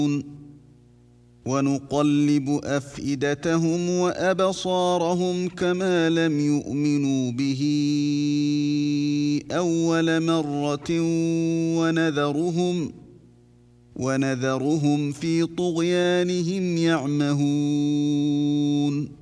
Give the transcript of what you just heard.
ونقلب أفئدتهم وأبصارهم كما لم يؤمنوا به أول مرة ونذرهم في طغيانهم يعمهون.